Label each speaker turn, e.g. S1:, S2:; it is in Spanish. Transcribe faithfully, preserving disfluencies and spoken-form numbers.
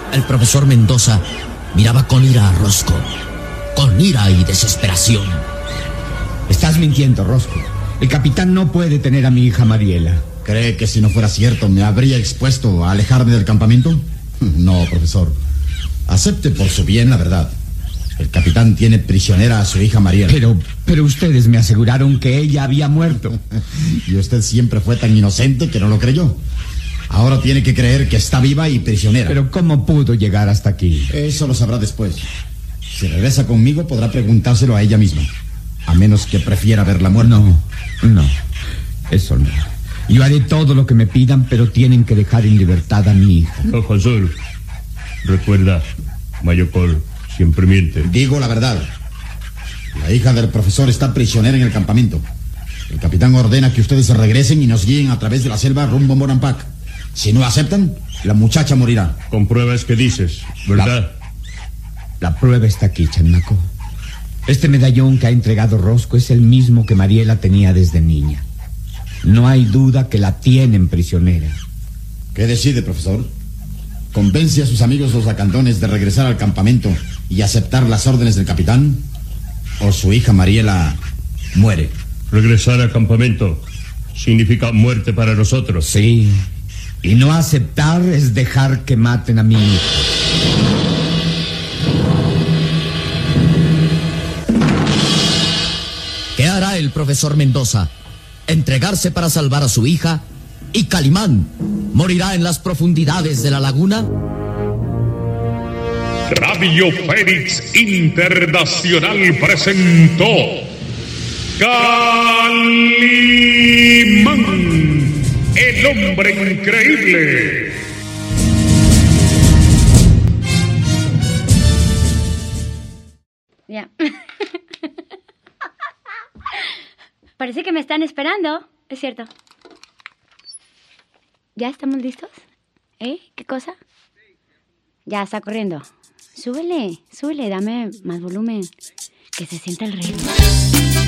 S1: El profesor Mendoza miraba con ira a Rosco, con ira y desesperación.
S2: Estás mintiendo, Rosco. El capitán no puede tener a mi hija Mariela.
S3: ¿Cree que si no fuera cierto me habría expuesto a alejarme del campamento? No, profesor. Acepte por su bien la verdad. El capitán tiene prisionera a su hija Mariela.
S2: Pero, pero ustedes me aseguraron que ella había muerto.
S3: Y usted siempre fue tan inocente que no lo creyó. Ahora tiene que creer que está viva y prisionera.
S2: Pero ¿cómo pudo llegar hasta aquí?
S3: Eso lo sabrá después. Si regresa conmigo podrá preguntárselo a ella misma. A menos que prefiera verla muerta.
S2: No, no, eso no. Yo haré todo lo que me pidan, pero tienen que dejar en libertad a mi hija.
S4: Profesor, recuerda, Mayocol siempre miente.
S3: Digo la verdad. La hija del profesor está prisionera en el campamento. El capitán ordena que ustedes se regresen y nos guíen a través de la selva rumbo a Moranpac. Si no aceptan, la muchacha morirá.
S4: Con pruebas que dices, ¿verdad?
S2: La, la prueba está aquí, Chamaco. Este medallón que ha entregado Rosco es el mismo que Mariela tenía desde niña. No hay duda que la tienen prisionera.
S3: ¿Qué decide, profesor? ¿Convence a sus amigos los acantones de regresar al campamento y aceptar las órdenes del capitán? ¿O su hija Mariela muere?
S4: Regresar al campamento significa muerte para nosotros.
S2: Sí, y no aceptar es dejar que maten a mi hijo.
S1: ¿Qué hará el profesor Mendoza? ¿Entregarse para salvar a su hija? ¿Y Calimán morirá en las profundidades de la laguna?
S5: Radio Fénix Internacional presentó Calimán, el hombre increíble.
S6: Ya. Parece que me están esperando. Es cierto. ¿Ya estamos listos? ¿Eh? ¿Qué cosa? Ya está corriendo. Súbele, súbele, dame más volumen. Que se sienta el ritmo.